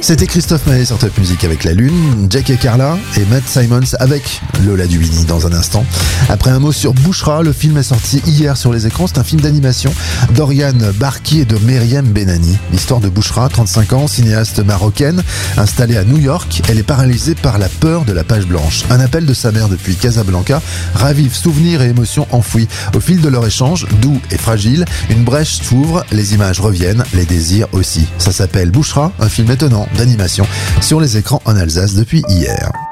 C'était Christophe Maé sur Top Music avec La Lune, Jack et Carla et Matt Simons avec Lola Dubini dans un instant. Après un mot sur Bouchra, le film est sorti hier sur les écrans. C'est un film d'animation d'Oriane Barki et de Myriam Benani. L'histoire de Bouchra, 35 ans, cinéaste marocaine, installée à New York. Elle est paralysée par la peur de la page blanche. Un appel de sa mère depuis Casablanca ravive souvenirs et émotions enfouis. Au fil de leur échange, doux et fragile, une brèche s'ouvre, les images reviennent, les désirs aussi. Ça s'appelle Bouchra, un film étonnant d'animation sur les écrans en Alsace depuis hier.